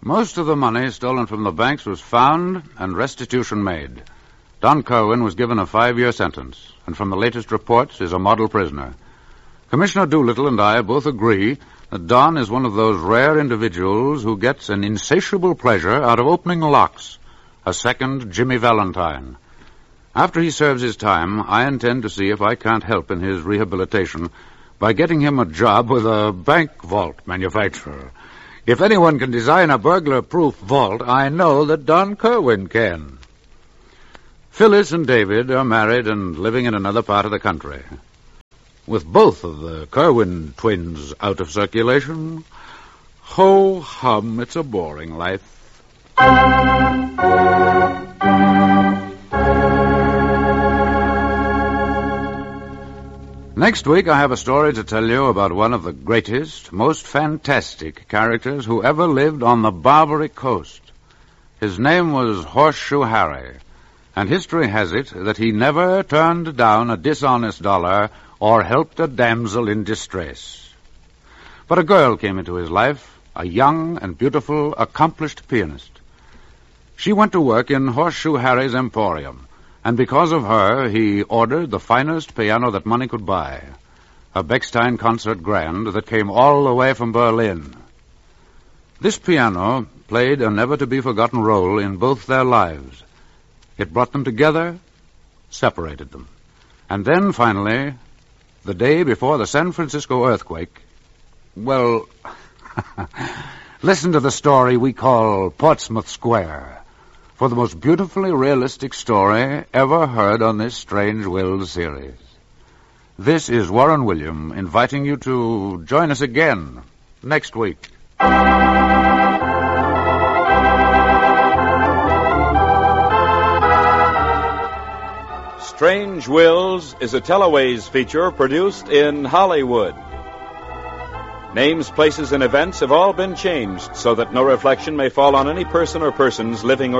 Most of the money stolen from the banks was found and restitution made. Don Kerwin was given a 5-year sentence, and from the latest reports is a model prisoner. Commissioner Doolittle and I both agree that Don is one of those rare individuals who gets an insatiable pleasure out of opening locks, a second Jimmy Valentine. After he serves his time, I intend to see if I can't help in his rehabilitation by getting him a job with a bank vault manufacturer. If anyone can design a burglar-proof vault, I know that Don Kerwin can. Phyllis and David are married and living in another part of the country. With both of the Kerwin twins out of circulation, ho-hum, it's a boring life. Next week, I have a story to tell you about one of the greatest, most fantastic characters who ever lived on the Barbary Coast. His name was Horseshoe Harry, and history has it that he never turned down a dishonest dollar or helped a damsel in distress. But a girl came into his life, a young and beautiful, accomplished pianist. She went to work in Horseshoe Harry's emporium, and because of her, he ordered the finest piano that money could buy, a Bechstein Concert Grand that came all the way from Berlin. This piano played a never-to-be-forgotten role in both their lives. It brought them together, separated them. And then, finally, the day before the San Francisco earthquake, well, listen to the story we call Portsmouth Square, for the most beautifully realistic story ever heard on this Strange Wills series. This is Warren William inviting you to join us again next week. Strange Wills is a Teleways feature produced in Hollywood. Names, places, and events have all been changed so that no reflection may fall on any person or persons living or